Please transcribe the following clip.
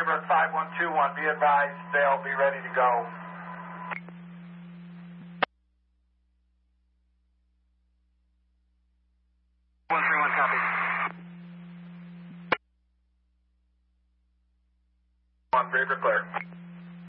River 5121, be advised they'll be ready to go. Copy. River clear.